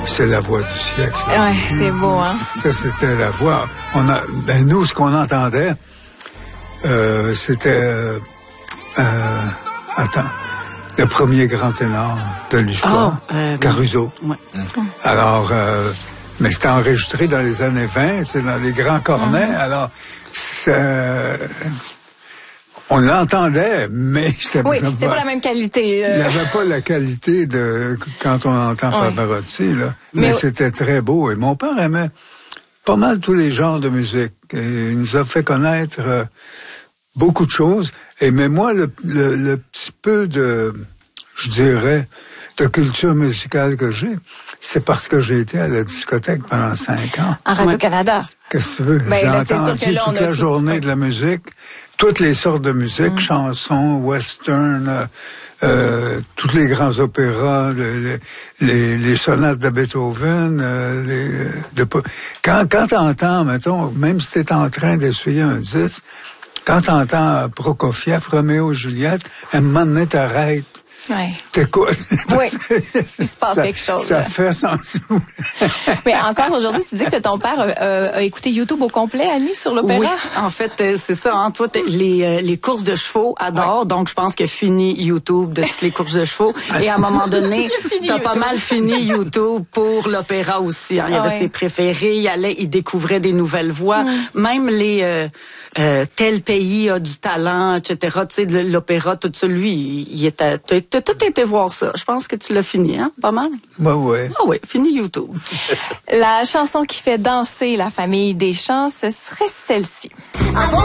c'est la voix du siècle. Ouais, c'est beau, hein? Ça, c'était la voix. Nous, ce qu'on entendait, c'était... le premier grand ténor de l'histoire, Caruso. Ouais. Alors, mais c'était enregistré dans les années 20, c'est dans les grands cornets, alors on l'entendait, mais c'est pas la même qualité. Il n'avait pas la qualité de quand on entend Pavarotti, là. Mais c'était très beau. Et mon père aimait pas mal tous les genres de musique. Et il nous a fait connaître beaucoup de choses. Mais moi, le petit peu de, je dirais, de culture musicale que j'ai, c'est parce que j'ai été à la discothèque pendant 5 ans. En Radio-Canada. Qu'est-ce que tu veux? J'ai entendu toute la journée de la musique, toutes les sortes de musique, chansons, western, tous les grands opéras, les sonates de Beethoven, quand t'entends, mettons, même si t'es en train d'essuyer un disque, quand t'entends Prokofiev, Roméo et Juliette, à un moment donné, t'arrêtes. Ouais. T'écoutes. Oui, il se passe quelque chose. Ça fait sentir. Mais encore aujourd'hui, tu dis que ton père a écouté YouTube au complet, Annie, sur l'opéra? Oui, en fait, c'est ça. Hein, toi, les courses de chevaux adore, donc je pense qu'il a fini YouTube de toutes les courses de chevaux. Et à un moment donné, t'as pas mal fini YouTube pour l'opéra aussi. Hein. Il y avait ses préférés, il découvrait des nouvelles voix. Même les... tel pays a du talent, etc. Tu sais, l'opéra, tout ça, lui, t'as tout été voir ça. Je pense que tu l'as fini, hein? Pas mal? Ouais. Ah oui, fini YouTube. La chanson qui fait danser la famille Deschamps, ce serait celle-ci.